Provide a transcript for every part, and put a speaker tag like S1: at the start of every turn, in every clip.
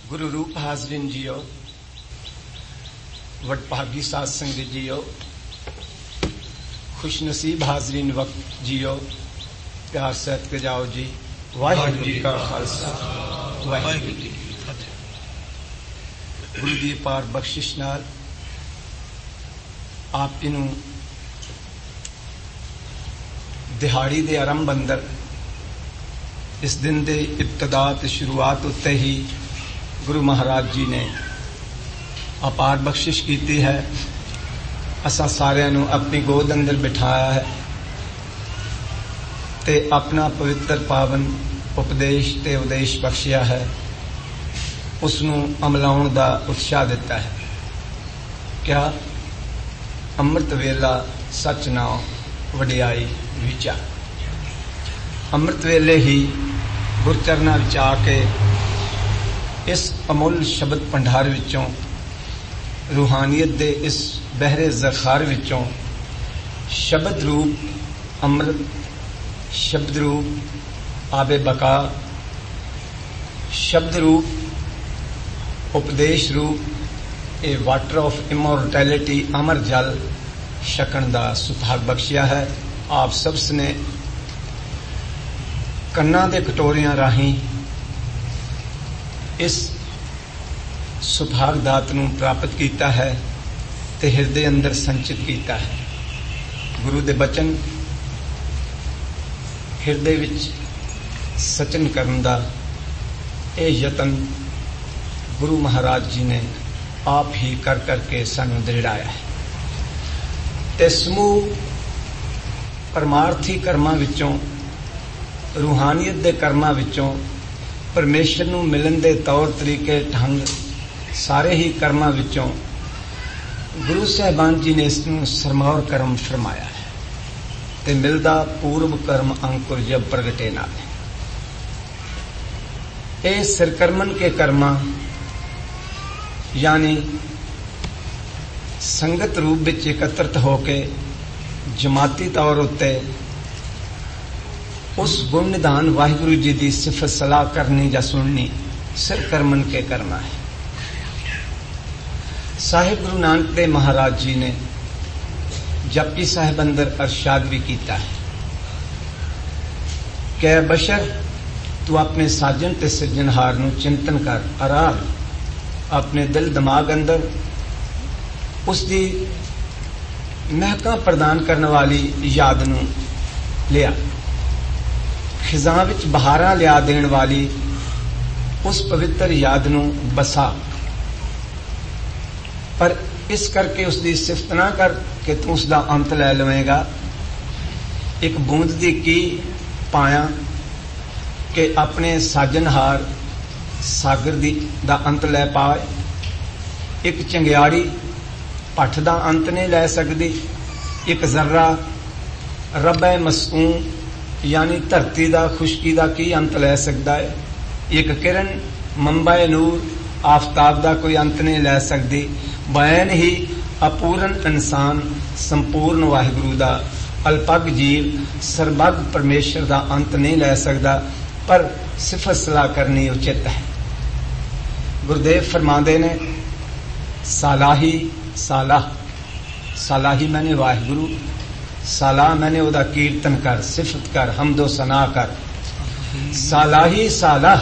S1: गुरु रूप हाजरीन जियो, वडभागी साध संगत जियो, खुश नसीब हाजरीन वक्त जियो, प्यार सहित के जाओ जी। वाहिगुरू जी का खालसा, वाहिगुरू जी की फतेह। गुरु दी पार बख्शिश नाल आप इनू दिहाड़ी दे आरंभ अंदर इस दिन दे इब्तदा ते शुरुआत उत्ते ही गुरु महाराज जी ने अपार बख्शिश की है। असा सारिਆਂ ਨੂੰ अपनी गोद अंदर बिठाया है ते अपना पवित्र पावन उपदेश ते उदेश बख्शिया है, उसनों अमलाउण दा उत्साह दिता है। क्या अमृत वेला सच नाम वडियाई विचा। अमृत वेले ही गुरचरना विच आके इस अमुल शब्द भंडार विचों, रूहानियत दे इस बहरे ज़खार विचों शब्द रूप अमृत, शब्द रूप आबे बका, शब्द रूप उपदेश रूप ए वाटर ऑफ इमोर्टैलिटी अमर जल छकण दा सुभाग बख्शिया है। आप सब ने कन्ना दे कटोरियां राही इस सुभाग दात नूं प्राप्त किया है ते हृदय अंदर संचित किया है। गुरु दे बचन हृदय विच सचन करन दा ये यतन गुरु महाराज जी ने आप ही कर करके सानू दृढ़ाया है। ते समूह परमार्थी कर्मां विचों, रूहानियत दे कर्मां विचों परमेश्वर नूं मिलन दे तौर तरीके ढंग सारे ही कर्मां विचों गुरु साहिबान जी ने इसनूं सरमौर कर्म फरमाया है ते मिलदा पूर्व कर्म अंकुर जब प्रगटे नाल। ए सिरकर्मन के कर्मा यानी संगत रूप विच एकत्रित होके जमाती तौर उत्ते उस गुण निधान वाहिगुरु जी की सिफत सलाह करनी या सुननी सिर कर्मन के करना है। साहिब गुरु नानक देव महाराज जी ने जपजी साहिब अंदर अरशाद भी किया है कि बशर तू अपने साजन ते सिरजनहार नूं चिंतन कर, आराम अपने दिल दिमाग अंदर उसकी महका प्रदान करने वाली याद नूं लिया, खिजां विच बहारां लिया देण वाली उस पवित्र याद नूं बसा। पर इस करके उसकी सिफत ना कर कि तू उसका अंत लै लवेगा। एक बूंद दी की पाया कि अपने साजनहार सागर दी दा अंत लै पाए। एक चंगियाड़ी भट्ठ दा अंत नहीं लै सकदी। एक जर्रा रब्बे मसूम यानी धरती दा खुशकी दा की अंत लै सकदा है। एक किरण मंबाए नूर आफताब दा कोई अंत नहीं लै सकदी। बैन ही अपूर्ण इंसान संपूर्ण वाहिगुरू दा अल्पग जीव सरबग परमेश्वर दा अंत नहीं लै सकदा। पर सिफत सलाह करनी उचित है। गुरुदेव फरमांदे ने सालाही सालाह, सालाही मैंने वाहिगुरू, सालाह मैंने ओदा कीर्तन कर, सिफत कर, हमदो सना कर। सालाही सालाह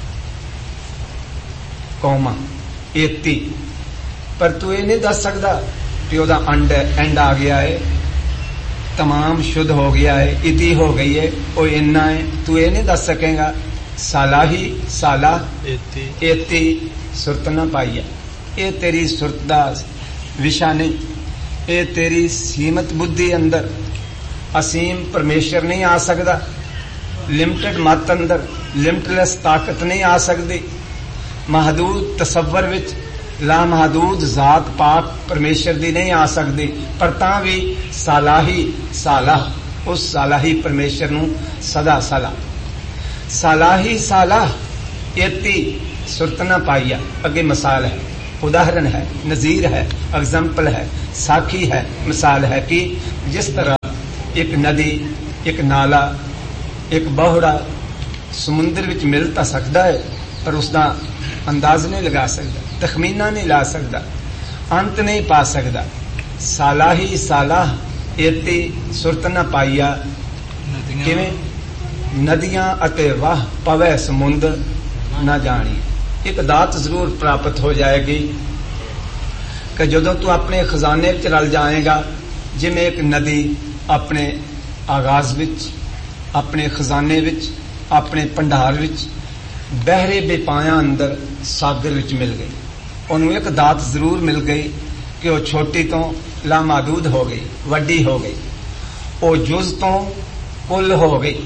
S1: कौमा एती, पर तू ये नहीं दस सकदा कि ओदा एंड आ गया है, तमाम शुद्ध हो गया है, इति हो गई है, वो इन्ना है, तू ये नहीं दस सकेगा। सालाही सालाह एती सुरत ना पाई है। ये तेरी सुरत दा विशा नहीं, ये तेरी सीमित बुद्धि अंदर असीम परमेश्वर नहीं आ सकता। लिमिटेड मत अंदर लिमिटलेस ताकत नहीं आ सकती। महदूद तसव्वर विच ला महदूद जात पाक परमेश्वर दी नहीं आ सकती। पर तां भी सालाही सालाह उस सालाही परमेश्वर नूं सदा सला। सालाही सालाह एती सुरत ना पाईया। अगे मिसाल है, उदाहरण है, नजीर है, एग्जाम्पल है, साखी है, मिसाल है कि जिस तरह एक नदी, एक नाला, एक बहुड़ा समुद्र विच मिल तां सकदा है, पर उसका अंदाज नहीं लगा सकता, तखमीना नहीं ला सकता, अंत नहीं पा सकता। साला ही साला एती सुरत न पाईया, किवें नदियां अते वाह पवै समुंद न जानी। एक दात जरूर प्राप्त हो जाएगी कि जदों तू अपने खजाने विच रल जाएगा, जिवें एक नदी अपने आगाज विच, अपने खजाने विच, अपने भंडार विच बहरे बेपाया अंदर सागर विच मिल गई। उन्होंने एक दात जरूर मिल गई कि वह छोटी तो लामादूद हो गई, वड्डी हो गई, वो जुज तो कुल हो गई,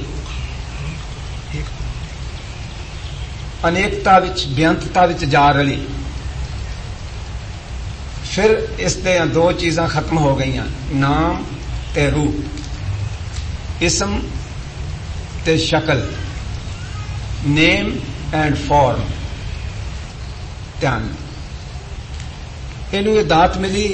S1: अनेकता विच बेअंतता विच जा रली। फिर इस दे दो चीज़ां खत्म हो गई, नाम ते रूप, इसम ते शक्ल, नेम एंड फॉर्म। ध्यान, इनू ये दात मिली,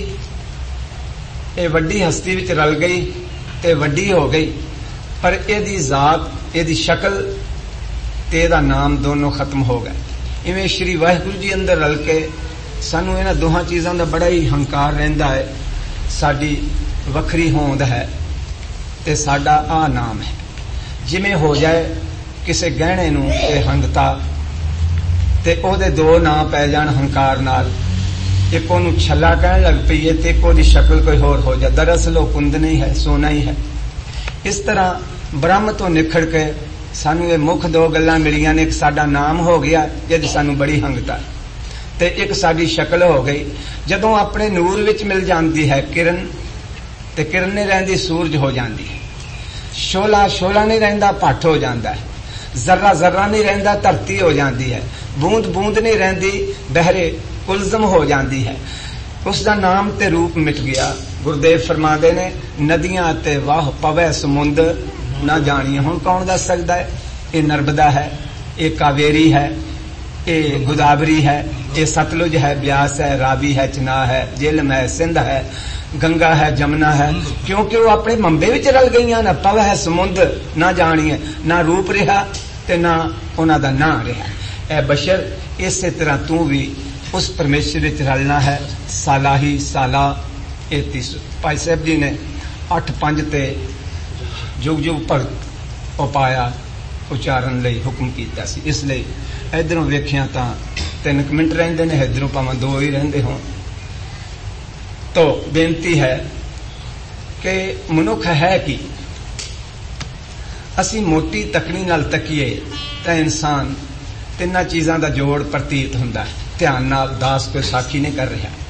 S1: ये वड्डी हस्ती विच रल गई ते वड्डी हो गई, पर एदी जात, एदी शक्ल ते एदा नाम दोनों खत्म हो गए। इवें श्री वाहिगुरु जी अंदर रल के सानू इन्हां दोहां चीज़ां दा बड़ा ही हंकार रहिंदा है। साडी वखरी होंद है ते साडा आ नाम है। जिवें हो जाए किसे गहणे नूं ते हंगता ते ओहदे दो नां पै जाण हंकार नाल, एक ओनू छला कहण लग पईए ते एक ओहदी शक्ल कोई होर हो जाए, दरअसल वह कुंद नहीं है, सोना ही है। इस तरह ब्रह्म तो निखड़ के सानू ये मुख दो गल्लां मिलियां ने, एक साडा नाम हो गया जिहदी सानू बड़ी हंगता ते एक साडी शक्ल हो गई। जदों अपने नूर विच मिल जाती है किरण, ते किरण नहीं रहिंदी सूरज हो जाती है, शोला शोला नहीं रहिंदा भट्ट हो जाता है, जर्रा जर्रा नहीं रहिंदा धरती हो जाती है, बूंद बूंद नहीं रहिंदी बहरे कुलजम हो जाती है। उसका नाम ते रूप मिट गया। गुरुदेव फरमाते ने नदियां ते वाह पवै समुंद ना जानिए। हुण कौन दस सकता है? ये नर्मदा है, ये कावेरी है, ये गोदावरी है, ये सतलुज है, ब्यास है, रावी है, चनाह है, झेलम है, सिंध है, गंगा है, जमुना है, क्योंकि वो अपने मंबे विच रल गई ना। पव है समुंद ना जानिए, ना रूप रहा ते ना उन्हां दा नां रहा। ए बशर, इसे तरह तू भी उस परमेश्वर विच रलना है। साला ही साला एती। भाई साहब जी ने 8-5 ते जुग जुग भगत उपाया उचारण लई हुक्म कीता सी। इसलिए इधरों वेखिया तां 3 मिनट रहिंदे ने, इधरों भावें 2 ही रहिंदे होण। तो बेनती है कि मनुख है कि असी मोटी तकनी नाल तकीए तां इंसान तिन्हां चीज़ां दा जोड़ प्रतीत हुंदा है। ध्यान नाल दास कोई साखी नहीं कर रहा।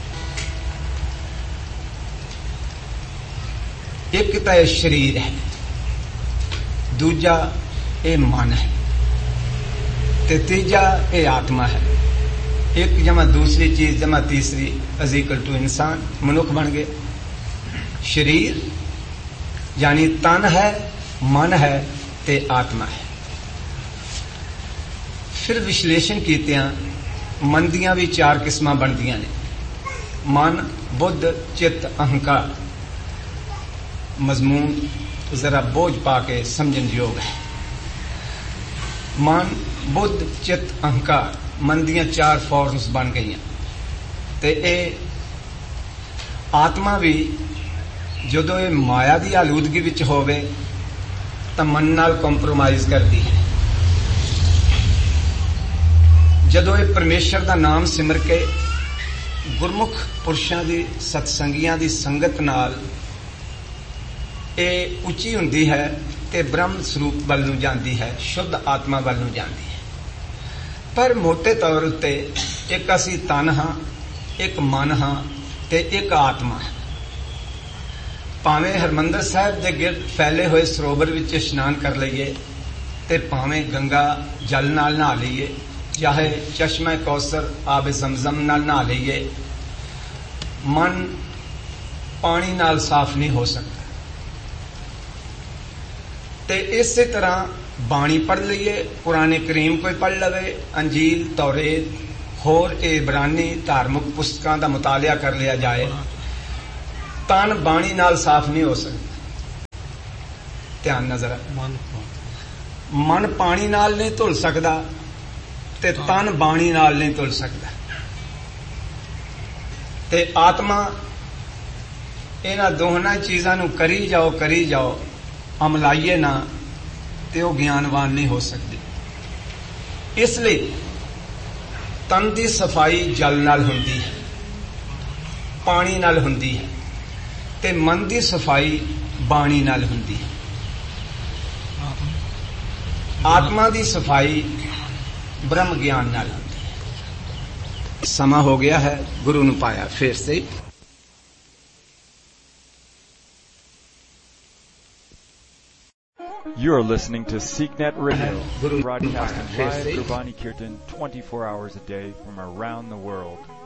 S1: एक तो यह शरीर है, दूजा ये मन है, ते तीजा ये आत्मा है। एक जमा दूसरी चीज जमा तीसरी इक्वल टू इंसान, मनुख बन गए। शरीर यानी तन है, मन है ते आत्मा है। फिर विश्लेषण कीतियां मन दियां भी 4 किस्मां बनदियां ने। मन, बुद्ध, चित्त, अहंकार। मजमून जरा बोझ पाके समझन योग है। मन, बुद्ध, चित्त, अहंकार, मन दियां 4 फॉर्म्स बन गई। ते ए आत्मा भी जदों ये माया की आलूदगी विच होवे तां मन नाल कंप्रोमाइज करती है। जदों ये परमेश्वर का नाम सिमर के गुरमुख पुरुषों की सत्संगियां की संगत नाल ये उची हुंदी है ते ब्रह्म स्वरूप वल नूं जांदी है, शुद्ध आत्मा वल नूं जांदी है। पर मोटे तौर उत्ते एक असी तन हां, एक मन हां ते एक आत्मा है। भावें हरमंदर साहिब दे गिरद फैले हुए सरोवर विच इशनान कर लईए ते भावें गंगा जल नाल नहा लईए, चाहे चश्मा कौसर आबे जमजम नाल नहा लईए, मन पानी नाल साफ नहीं हो सकता। ते इस तरह बाणी पढ़ लीए, कुरान करीम कोई पढ़ लवे, अंजील, तौरेत, होर इबरानी धार्मिक पुस्तकां दा मुतालिया कर लिया जाए, तन बाणी नाल साफ नहीं हो सकता। ध्यान नजर, मन पानी नाल नहीं धुल सकता, ਤੇ ਤਨ ਬਾਣੀ ਨਾਲ ਨਹੀਂ ਤੁਲ ਸਕਦਾ। ਤੇ ਆਤਮਾ ਇਹਨਾਂ ਦੋਹਾਂ ਚੀਜ਼ਾਂ ਨੂੰ ਕਰੀ ਜਾਓ ਅਮਲਾਈਏ ਨਾ ਤੇ ਉਹ ਗਿਆਨਵਾਨ ਨਹੀਂ ਹੋ ਸਕਦੀ। ਇਸ ਲਈ ਤਨ ਦੀ ਸਫਾਈ ਜਲ ਨਾਲ ਹੁੰਦੀ ਹੈ, ਪਾਣੀ ਨਾਲ ਹੁੰਦੀ ਹੈ, ਤੇ ਮਨ ਦੀ ਸਫਾਈ ਬਾਣੀ ਨਾਲ ਹੁੰਦੀ ਹੈ। ਆਤਮਾ ਦੀ ਸਫਾਈ ਬ੍ਰਹਮ ਗਿਆਨ ਨਾਲ ਹੁੰਦੀ ਹੈ। ਸਮਾਂ ਹੋ ਗਿਆ ਹੈ ਗੁਰੂ ਨੂੰ ਪਾਇਆ ਫਿਰ ਸੇ।
S2: You are listening to SeekNet Radio, broadcasting live Gurbani Kirtan 24 hours a day from around the world.